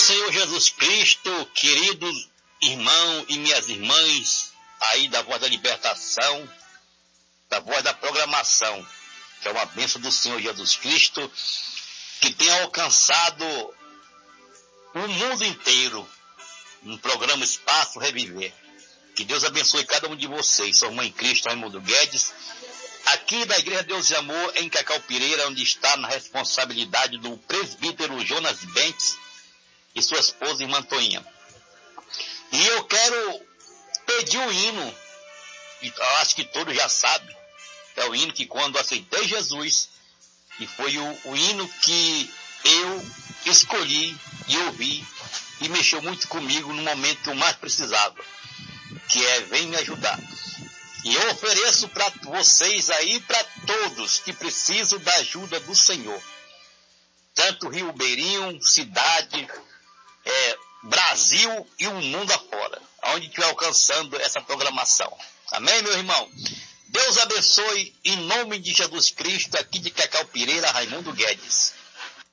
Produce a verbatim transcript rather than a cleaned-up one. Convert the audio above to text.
Senhor Jesus Cristo, queridos irmãos e minhas irmãs, aí da Voz da Libertação, da Voz da Programação, que é uma bênção do Senhor Jesus Cristo, que tem alcançado o mundo inteiro, no programa Espaço Reviver. Que Deus abençoe cada um de vocês. Sou Mãe Cristo, Raimundo Guedes, aqui da Igreja Deus de Amor, em Cacau Pireira, onde está na responsabilidade do presbítero Jonas Bentes e sua esposa, irmã Toinha. E eu quero pedir o hino, que eu acho que todos já sabem, é o hino que quando aceitei Jesus, e foi o, o hino que eu escolhi e ouvi, e mexeu muito comigo no momento que eu mais precisava, que é Vem Me Ajudar. E eu ofereço para vocês aí, para todos que precisam da ajuda do Senhor, tanto Rio Beirinho, cidade, é, Brasil e o mundo afora, onde estiver alcançando essa programação. Amém, meu irmão? Deus abençoe, em nome de Jesus Cristo, aqui de Cacau Pireira, Raimundo Guedes.